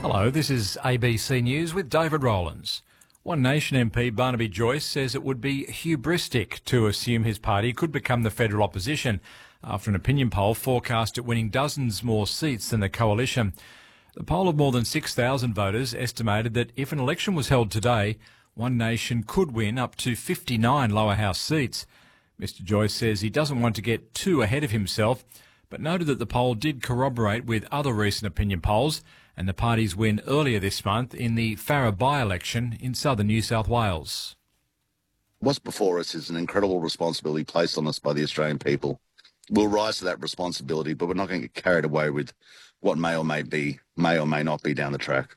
Hello, this is ABC News with David Rowlands. One Nation MP Barnaby Joyce says it would be hubristic to assume his party could become the federal opposition after an opinion poll forecast it winning dozens more seats than the coalition. The poll of more than 6,000 voters estimated that if an election was held today, One Nation could win up to 59 lower house seats. Mr Joyce says he doesn't want to get too ahead of himself, but noted that the poll did corroborate with other recent opinion polls and the party's win earlier this month in the Farrer by-election in southern New South Wales. What's before us is an incredible responsibility placed on us by the Australian people. We'll rise to that responsibility, but we're not going to get carried away with what may or may not be down the track.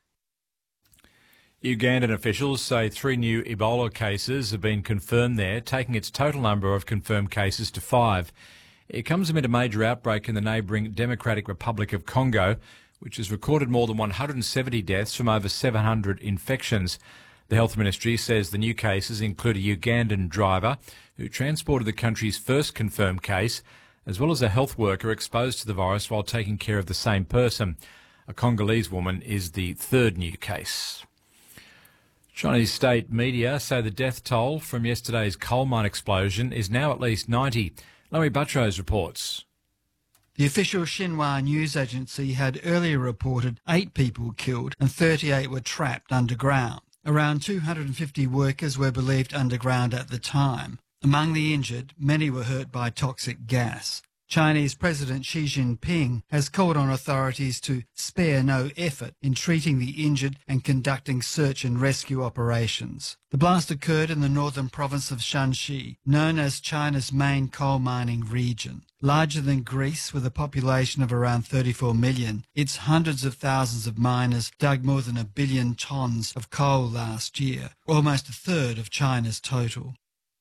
Ugandan officials say 3 new Ebola cases have been confirmed there, taking its total number of confirmed cases to 5. It comes amid a major outbreak in the neighbouring Democratic Republic of Congo, which has recorded more than 170 deaths from over 700 infections. The Health Ministry says the new cases include a Ugandan driver who transported the country's first confirmed case, as well as a health worker exposed to the virus while taking care of the same person. A Congolese woman is the third new case. Chinese state media say the death toll from yesterday's coal mine explosion is now at least 90. Lomi Buttrose reports. The official Xinhua news agency had earlier reported 8 people killed and 38 were trapped underground. Around 250 workers were believed underground at the time. Among the injured, many were hurt by toxic gas. Chinese President Xi Jinping has called on authorities to spare no effort in treating the injured and conducting search and rescue operations. The blast occurred in the northern province of Shanxi, known as China's main coal mining region. Larger than Greece, with a population of around 34 million, its hundreds of thousands of miners dug more than 1 billion tonnes of coal last year, almost a third of China's total.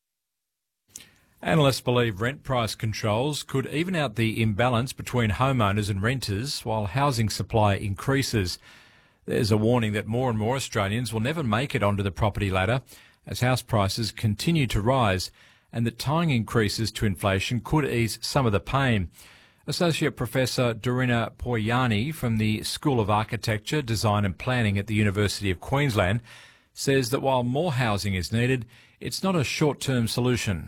Analysts believe rent price controls could even out the imbalance between homeowners and renters while housing supply increases. There's a warning that more and more Australians will never make it onto the property ladder as house prices continue to rise, and that tying increases to inflation could ease some of the pain. Associate Professor Dorina Poyani from the School of Architecture, Design and Planning at the University of Queensland says that while more housing is needed, it's not a short-term solution.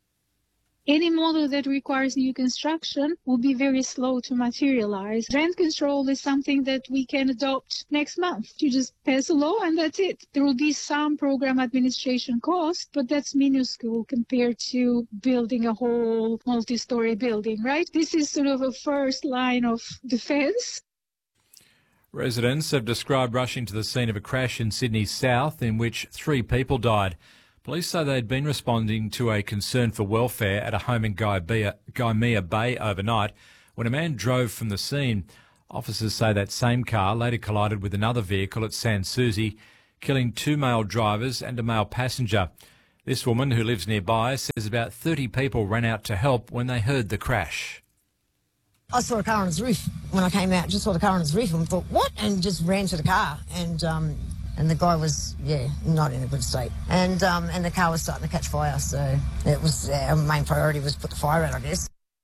Any model that requires new construction will be very slow to materialize. Rent control is something that we can adopt next month. You just pass a law and that's it. There will be some program administration cost, but that's minuscule compared to building a whole multi-story building, right? This is sort of a first line of defense. Residents have described rushing to the scene of a crash in Sydney's south in which 3 people died. Police say they'd been responding to a concern for welfare at a home in Gymea Bay overnight when a man drove from the scene. Officers say that same car later collided with another vehicle at Sans Souci, killing 2 male drivers and a male passenger. This woman, who lives nearby, says about 30 people ran out to help when they heard the crash. I saw a car on its roof when I came out, just saw the car on its roof and thought, what? And just ran to the car and the guy was, not in a good state. And the car was starting to catch fire, so it was our main priority was put the fire out, I guess.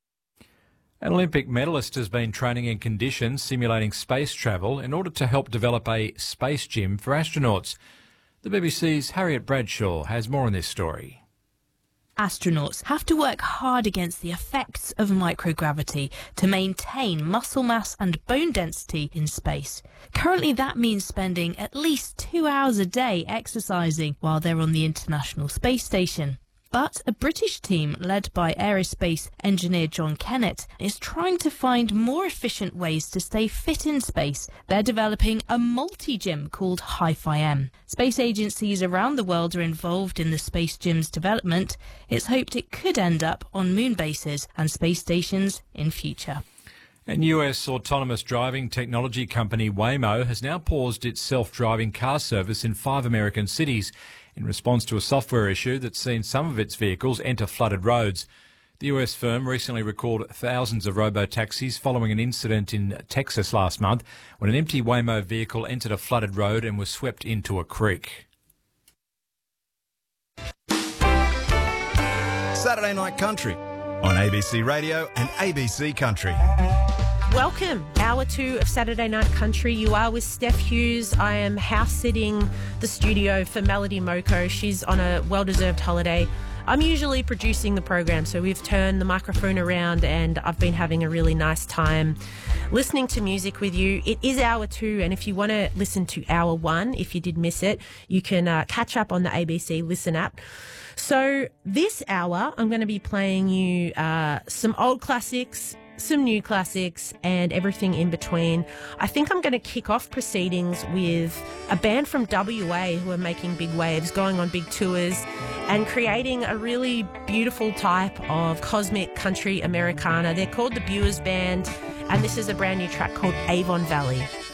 An Olympic medalist has been training in conditions simulating space travel in order to help develop a space gym for astronauts. The BBC's Harriet Bradshaw has more on this story. Astronauts have to work hard against the effects of microgravity to maintain muscle mass and bone density in space. Currently, that means spending at least 2 hours a day exercising while they're on the International Space Station. But a British team led by aerospace engineer John Kennett is trying to find more efficient ways to stay fit in space. They're developing a multi-gym called Hi-Fi-M. Space agencies around the world are involved in the space gym's development. It's hoped it could end up on moon bases and space stations in future. And US autonomous driving technology company Waymo has now paused its self-driving car service in 5 American cities in response to a software issue that's seen some of its vehicles enter flooded roads. The US firm recently recalled thousands of robo-taxis following an incident in Texas last month when an empty Waymo vehicle entered a flooded road and was swept into a creek. Saturday Night Country on ABC Radio and ABC Country. Welcome, hour 2 of Saturday Night Country. You are with Steph Hughes. I am house-sitting the studio for Melody Moko. She's on a well-deserved holiday. I'm usually producing the program, so we've turned the microphone around and I've been having a really nice time listening to music with you. It is hour 2, and if you want to listen to hour 1, if you did miss it, you can catch up on the ABC Listen app. So this hour, I'm going to be playing you some old classics, some new classics, and everything in between. I think I'm going to kick off proceedings with a band from WA who are making big waves, going on big tours and creating a really beautiful type of cosmic country Americana. They're called the Buers Band, and this is a brand new track called Avon Valley.